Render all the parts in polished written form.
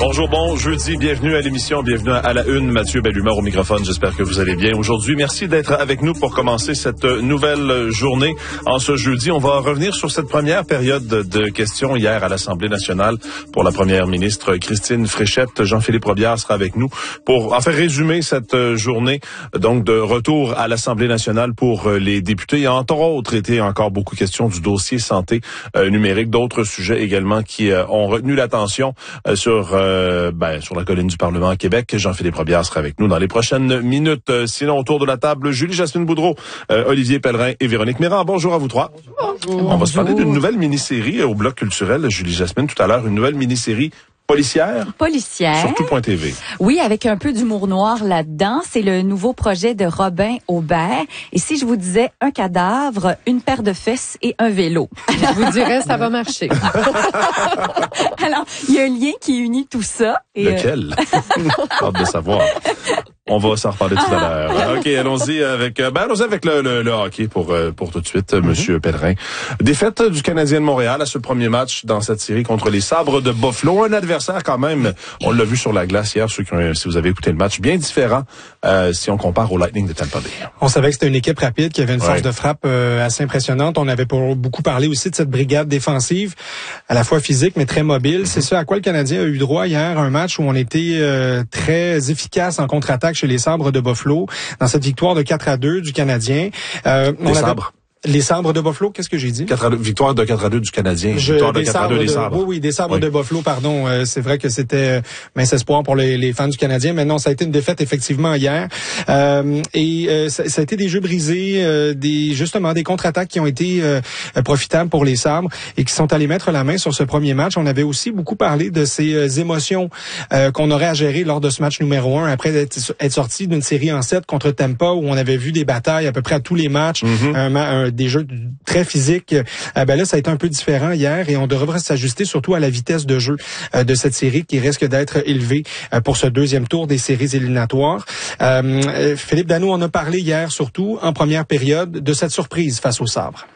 Bonjour, bon jeudi, bienvenue à l'émission, bienvenue à la une. Mathieu Bellumeur au microphone, j'espère que vous allez bien. Aujourd'hui, merci d'être avec nous pour commencer cette nouvelle journée. En ce jeudi, on va revenir sur cette première période de questions hier à l'Assemblée nationale pour la première ministre Christine Fréchette. Jean-Philippe Robillard sera avec nous pour en faire résumer cette journée donc de retour à l'Assemblée nationale pour les députés. Il y a entre autres été encore beaucoup de questions du dossier santé numérique, d'autres sujets également qui ont retenu l'attention sur la colline du Parlement à Québec. Jean-Philippe Robillard sera avec nous dans les prochaines minutes. Sinon, autour de la table, Julie-Jasmine Boudreau, Olivier Pellerin et Véronique Méran. Bonjour à vous trois. Bonjour. On va se parler d'une nouvelle mini-série au Bloc culturel, Julie-Jasmine, tout à l'heure, une nouvelle mini-série policière. Sur tout.tv. Oui, avec un peu d'humour noir là-dedans. C'est le nouveau projet de Robin Aubert. Et si je vous disais un cadavre, une paire de fesses et un vélo? Je vous dirais, ça va marcher. Alors, il y a un lien qui unit tout ça. Et lequel? Hâte de savoir. On va s'en reparler tout à l'heure. OK, allons-y avec le hockey pour tout de suite, Monsieur Pellerin. Défaite du Canadien de Montréal à ce premier match dans cette série contre les Sabres de Buffalo. Un adversaire quand même, on l'a vu sur la glace hier, si vous avez écouté le match, bien différent si on compare au Lightning de Tampa Bay. On savait que c'était une équipe rapide, qui avait une force de frappe assez impressionnante. On avait beaucoup parlé aussi de cette brigade défensive, à la fois physique mais très mobile. C'est ça à quoi le Canadien a eu droit hier, un match où on était très efficace en contre-attaque chez les Sabres de Buffalo, dans cette victoire de 4-2 du Canadien. Les Sabres de Buffalo, qu'est-ce que j'ai dit? Victoire de 4-2 du Canadien. Victoire de 4-2 des Sabres. Oui, des Sabres de Buffalo, pardon. C'est vrai que c'était mince espoir pour les fans du Canadien, mais non, ça a été une défaite effectivement hier. Ça a été des jeux brisés, justement des contre-attaques qui ont été profitables pour les Sabres et qui sont allés mettre la main sur ce premier match. On avait aussi beaucoup parlé de ces émotions qu'on aurait à gérer lors de ce match numéro 1 après être sorti d'une série en 7 contre Tampa où on avait vu des batailles à peu près à tous les matchs, des jeux très physiques. Là, ça a été un peu différent hier et on devrait s'ajuster surtout à la vitesse de jeu de cette série qui risque d'être élevée pour ce deuxième tour des séries éliminatoires. Philippe Danault en a parlé hier surtout en première période de cette surprise face aux Sabres.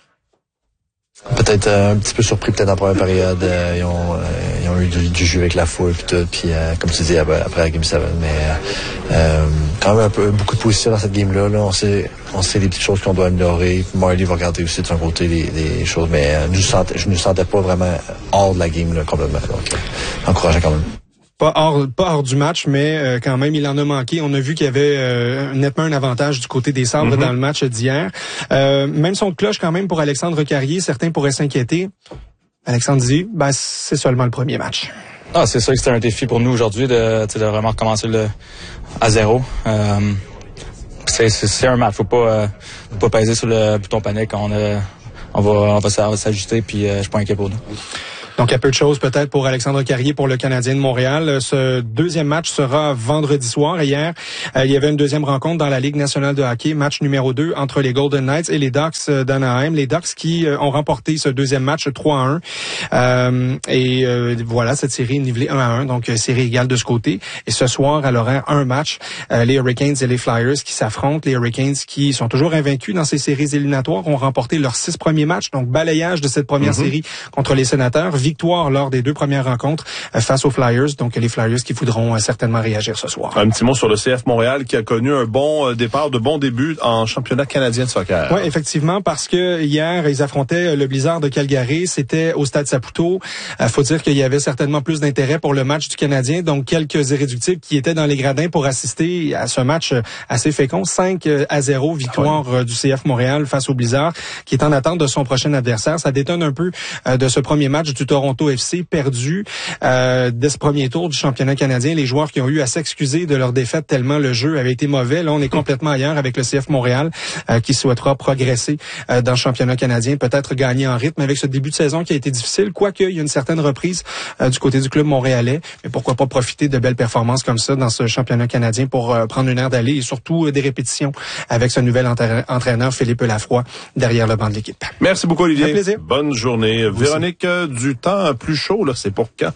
Peut-être un petit peu surpris peut-être en première période. Ils ont eu du jeu avec la foule et tout. Puis comme tu dis après la Game 7, mais quand même beaucoup de position dans cette game-là. Là. On sait les petites choses qu'on doit améliorer. Marley va regarder aussi de son côté les choses, mais je ne sentais pas vraiment hors de la game là, complètement. Donc encourageant quand même. Pas hors du match, mais quand même, il en a manqué. On a vu qu'il y avait nettement un avantage du côté des Sabres dans le match d'hier. Même son cloche quand même pour Alexandre Carrier, certains pourraient s'inquiéter. Alexandre dit, c'est seulement le premier match. C'est sûr que c'était un défi pour nous aujourd'hui de vraiment recommencer à zéro. C'est un match, faut pas peser sur le bouton panique. On va s'ajuster, puis je suis pas inquiet pour nous. Donc, il y a peu de choses peut-être pour Alexandre Carrier pour le Canadien de Montréal. Ce deuxième match sera vendredi soir. Hier, il y avait une deuxième rencontre dans la Ligue nationale de hockey, match numéro 2 entre les Golden Knights et les Ducks d'Anaheim. Les Ducks qui ont remporté ce deuxième match 3-1. Voilà, cette série nivelée 1-1, donc série égale de ce côté. Et ce soir, à l'horaire, un match, les Hurricanes et les Flyers qui s'affrontent. Les Hurricanes qui sont toujours invaincus dans ces séries éliminatoires ont remporté leurs 6 premiers matchs, donc balayage de cette première série contre les Sénateurs. Victoire lors des 2 premières rencontres face aux Flyers. Donc, les Flyers qui voudront certainement réagir ce soir. Un petit mot sur le CF Montréal qui a connu un bon départ, de bon début en championnat canadien de soccer. Oui, effectivement, parce que hier, ils affrontaient le Blizzard de Calgary. C'était au Stade Saputo. Faut dire qu'il y avait certainement plus d'intérêt pour le match du Canadien. Donc, quelques irréductibles qui étaient dans les gradins pour assister à ce match assez fécond. 5-0, victoire du CF Montréal face au Blizzard, qui est en attente de son prochain adversaire. Ça détonne un peu de ce premier match du Toronto FC perdu dès ce premier tour du championnat canadien. Les joueurs qui ont eu à s'excuser de leur défaite tellement le jeu avait été mauvais. Là, on est complètement ailleurs avec le CF Montréal qui souhaitera progresser dans le championnat canadien, peut-être gagner en rythme avec ce début de saison qui a été difficile, quoique il y a une certaine reprise du côté du club montréalais. Mais pourquoi pas profiter de belles performances comme ça dans ce championnat canadien pour prendre une heure d'aller et surtout des répétitions avec ce nouvel entraîneur Philippe Lafroy derrière le banc de l'équipe. Merci beaucoup, Olivier. Un plaisir. Bonne journée. Véronique, du pourtant plus chaud, là, c'est pour quand?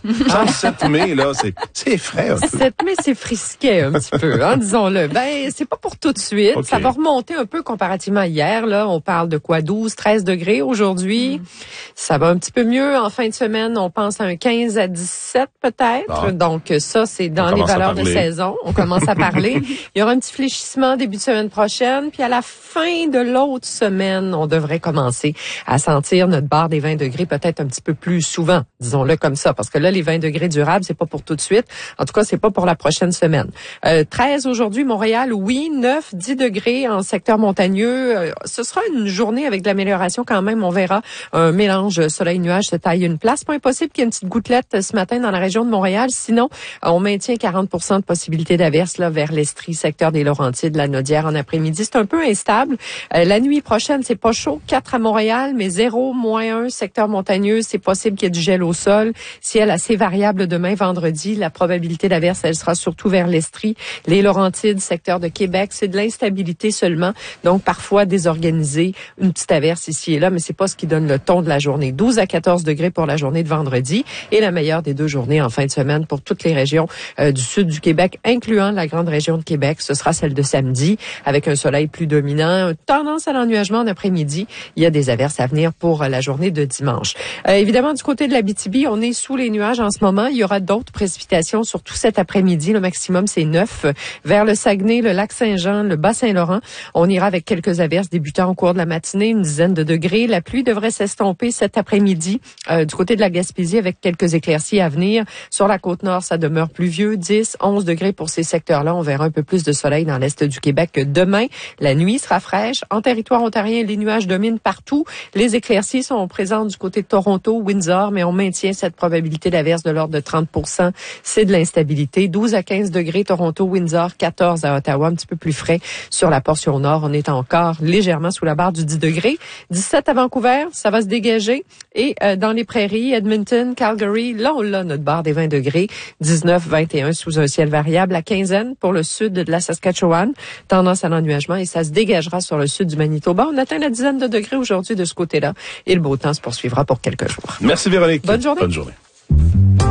7 mai, là, c'est frais un peu. 7 mai, c'est frisquet un petit peu, hein, disons-le. Ben, c'est pas pour tout de suite. Okay. Ça va remonter un peu comparativement à hier, là. On parle de quoi? 12, 13 degrés aujourd'hui. Ça va un petit peu mieux. En fin de semaine, on pense à un 15 à 17 peut-être. Ah. Donc, ça, c'est dans les valeurs de saison. On commence à parler. Il y aura un petit fléchissement début de semaine prochaine. Puis à la fin de l'autre semaine, on devrait commencer à sentir notre barre des 20 degrés peut-être un petit peu plus souvent, disons-le comme ça. Parce que là, les 20 degrés durables, c'est pas pour tout de suite. En tout cas, c'est pas pour la prochaine semaine. 13 aujourd'hui, Montréal, oui. 9, 10 degrés en secteur montagneux. Ce sera une journée avec de l'amélioration quand même. On verra un mélange soleil-nuage se taille une place. Pas impossible qu'il y ait une petite gouttelette ce matin dans la région de Montréal. Sinon, on maintient 40% de possibilité d'averse là vers l'Estrie, secteur des Laurentides, la Naudière en après-midi. C'est un peu instable. La nuit prochaine, c'est pas chaud. 4 à Montréal, mais 0, -1, secteur montagneux. C'est possible qu'il y ait du gel au sol. Ciel assez variable demain, vendredi. La probabilité d'averse, elle sera surtout vers l'Estrie, les Laurentides, secteur de Québec. C'est de l'instabilité seulement. Donc, parfois désorganisé. Une petite averse ici et là, mais c'est pas ce qui donne le ton de la journée. 12 à 14 degrés pour la journée de vendredi et la meilleure des 2 journées en fin de semaine pour toutes les régions du sud du Québec, incluant la grande région de Québec. Ce sera celle de samedi avec un soleil plus dominant, tendance à l'ennuagement en après-midi. Il y a des averses à venir pour la journée de dimanche. Évidemment, du côté de l'Abitibi, on est sous les nuages en ce moment. Il y aura d'autres précipitations, surtout cet après-midi. Le maximum, c'est 9. Vers le Saguenay, le lac Saint-Jean, le Bas-Saint-Laurent, on ira avec quelques averses débutant au cours de la matinée, une dizaine de degrés. La pluie devrait s'estomper cet après-midi du côté de la Gaspésie avec quelques éclaircies à venir. Sur la Côte-Nord, ça demeure pluvieux, 10, 11 degrés pour ces secteurs-là. On verra un peu plus de soleil dans l'est du Québec demain. La nuit sera fraîche. En territoire ontarien, les nuages dominent partout. Les éclaircies sont présentes du côté de Toronto, Windsor, mais on maintient cette probabilité d'averse de l'ordre de 30%. C'est de l'instabilité. 12 à 15 degrés Toronto, Windsor, 14 à Ottawa, un petit peu plus frais. Sur la portion nord, on est encore légèrement sous la barre du 10 degrés. 17 à Vancouver, ça va se dégager. Et dans les prairies, Edmonton, Calgary, là, on a notre barre des 20 degrés. 19, 21 sous un ciel variable. La quinzaine pour le sud de la Saskatchewan. Tendance à l'ennuagement et ça se dégagera sur le sud du Manitoba. On atteint la dizaine de degrés aujourd'hui de ce côté-là. Et le beau temps se poursuivra pour quelques jours. Merci Véronique. Bonne journée. Bonne journée.